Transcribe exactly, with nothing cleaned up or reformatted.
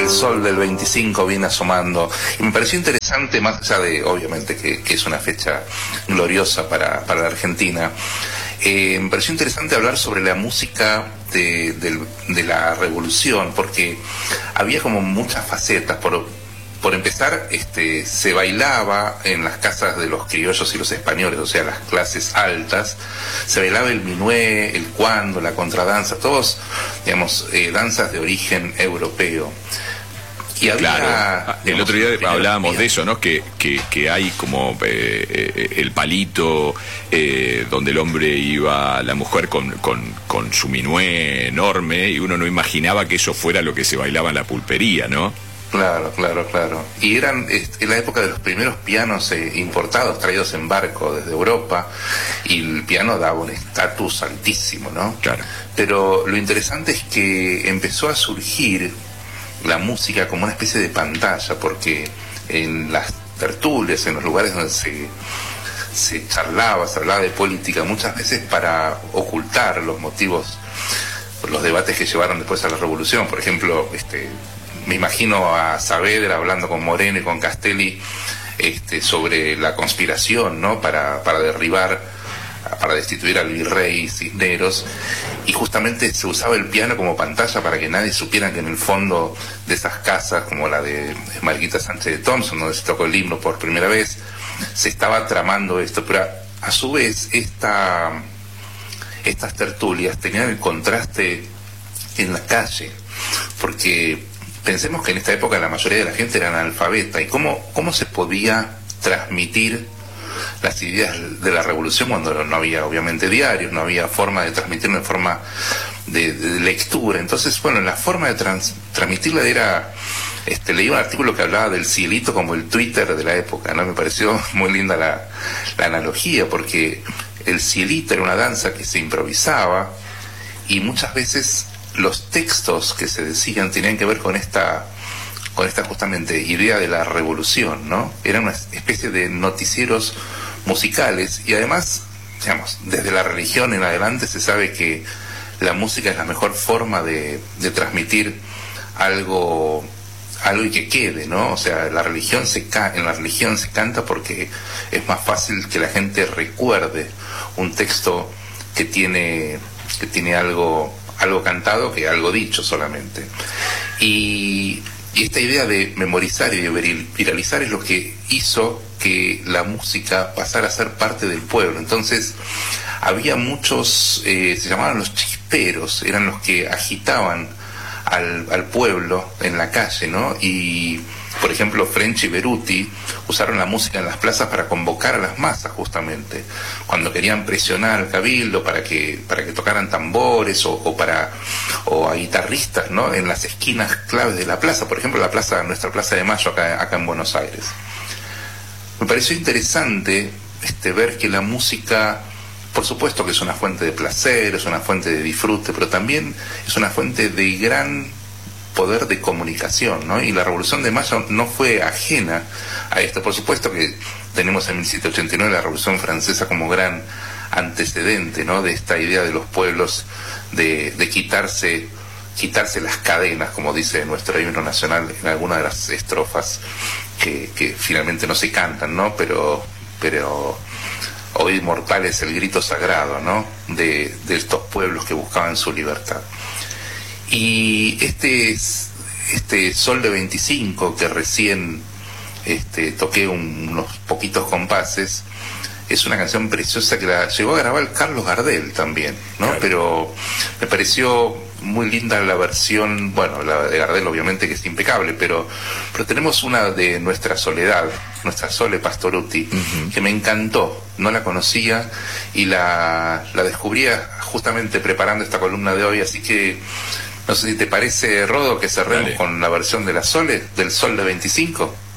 el sol del veinticinco viene asomando. Y me pareció interesante, más allá de, obviamente, que, que es una fecha gloriosa para, para la Argentina, eh, me pareció interesante hablar sobre la música de, de, de la revolución, porque había como muchas facetas. Por, por empezar, este, se bailaba en las casas de los criollos y los españoles, o sea, las clases altas, se bailaba el minué, el cuando, la contradanza, todos, digamos, eh, danzas de origen europeo. Y había, claro, digamos, el otro día hablábamos de eso, ¿no? Que, que, que hay como eh, eh, el palito eh, donde el hombre iba, la mujer con, con, con su minué enorme, y uno no imaginaba que eso fuera lo que se bailaba en la pulpería, ¿no? Claro, claro, claro. Y eran en la época de los primeros pianos eh, importados, traídos en barco desde Europa, y el piano daba un estatus altísimo, ¿no? Claro. Pero lo interesante es que empezó a surgir la música como una especie de pantalla, porque en las tertulias, en los lugares donde se, se charlaba, se hablaba de política, muchas veces para ocultar los motivos, los debates que llevaron después a la revolución. Por ejemplo, este... me imagino a Saavedra hablando con Moreno y con Castelli este, sobre la conspiración, ¿no? Para, para derribar, para destituir al virrey Cisneros, y justamente se usaba el piano como pantalla para que nadie supiera que en el fondo de esas casas, como la de Mariquita Sánchez de Thompson, donde se tocó el himno por primera vez, se estaba tramando esto. Pero a, a su vez, esta, estas tertulias tenían el contraste en la calle, porque pensemos que en esta época la mayoría de la gente era analfabeta, y cómo, cómo se podía transmitir las ideas de la revolución cuando no había obviamente diarios, no había forma de transmitirlo en forma de, de lectura. Entonces, bueno, la forma de trans, transmitirla era, este, leí un artículo que hablaba del cielito como el Twitter de la época, ¿no? Me pareció muy linda la, la analogía, porque el cielito era una danza que se improvisaba, y muchas veces los textos que se decían tenían que ver con esta con esta justamente idea de la revolución, ¿no? Eran una especie de noticieros musicales, y además, digamos, desde la religión en adelante se sabe que la música es la mejor forma de, de transmitir algo algo y que quede, ¿no? O sea, la religión se ca en la religión se canta porque es más fácil que la gente recuerde un texto que tiene que tiene algo algo cantado que algo dicho solamente. Y, y esta idea de memorizar y de viralizar es lo que hizo que la música pasara a ser parte del pueblo. Entonces había muchos, eh, se llamaban los chisperos, eran los que agitaban al, al pueblo en la calle, ¿no? Y por ejemplo, French y Beruti usaron la música en las plazas para convocar a las masas, justamente cuando querían presionar al cabildo para que para que tocaran tambores, o, o para o a guitarristas, ¿no? En las esquinas claves de la plaza, por ejemplo, la plaza, nuestra Plaza de Mayo acá, acá en Buenos Aires. Me pareció interesante este ver que la música, por supuesto que es una fuente de placer, es una fuente de disfrute, pero también es una fuente de gran poder de comunicación, ¿no? Y la Revolución de Mayo no fue ajena a esto. Por supuesto que tenemos en mil setecientos ochenta y nueve la Revolución Francesa como gran antecedente, ¿no? De esta idea de los pueblos de, de quitarse quitarse las cadenas, como dice nuestro himno nacional en alguna de las estrofas que, que finalmente no se cantan, ¿no? Pero pero hoy mortal es el grito sagrado, ¿no? De, de estos pueblos que buscaban su libertad. Y este este Sol de veinticinco que recién este, toqué un, unos poquitos compases, es una canción preciosa que la llegó a grabar Carlos Gardel también, ¿no? Claro. Pero me pareció muy linda la versión, bueno, la de Gardel obviamente que es impecable, pero pero tenemos una de Nuestra Soledad, Nuestra Sole Pastorutti, uh-huh. que me encantó, no la conocía y la, la descubría justamente preparando esta columna de hoy, así que no sé si te parece, Rodo, que cerremos Dale. con la versión de la Sole, del Sol de veinticinco.